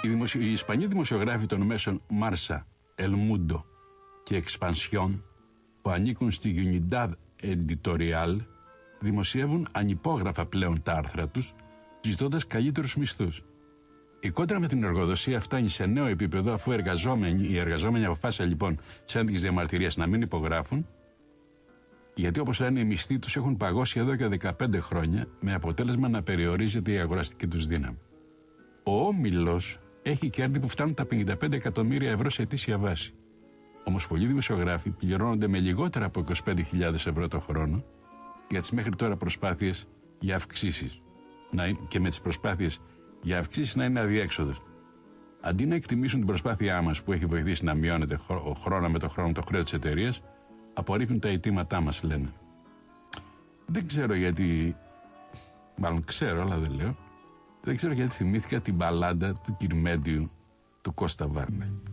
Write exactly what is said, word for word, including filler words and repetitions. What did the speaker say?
Οι, δημοσιο... οι Ισπανοί δημοσιογράφοι των μέσων Μάρσα, El Mundo και Expansión, που ανήκουν στη Unidad Editorial, δημοσιεύουν ανυπόγραφα πλέον τα άρθρα τους, ζητώντας καλύτερους μισθούς. Η κόντρα με την εργοδοσία φτάνει σε νέο επίπεδο, αφού εργαζόμενοι, οι εργαζόμενοι αποφάσισαν λοιπόν σε ένδειξη διαμαρτυρίας να μην υπογράφουν, γιατί όπως λένε οι μισθοί τους έχουν παγώσει εδώ και δεκαπέντε χρόνια, με αποτέλεσμα να περιορίζεται η αγοραστική τους δύναμη. Ο Όμιλος έχει κέρδη που φτάνουν τα πενήντα πέντε εκατομμύρια ευρώ σε ετήσια βάση. Όμως πολλοί δημοσιογράφοι πληρώνονται με λιγότερα από είκοσι πέντε χιλιάδες ευρώ το χρόνο για τις μέχρι τώρα προσπάθειες για αυξήσεις. Να, και με τις προσπάθειες για αυξήσεις να είναι αδιέξοδος. Αντί να εκτιμήσουν την προσπάθειά μας που έχει βοηθήσει να μειώνεται χρόνο με το χρόνο το χρέος της εταιρείας, απορρίπτουν τα αιτήματά μας, λένε. Δεν ξέρω γιατί, μάλλον ξέρω, αλλά δεν λέω, δεν ξέρω γιατί θυμήθηκα την μπαλάντα του Κυρμέντιου του Κώστα Βάρνε.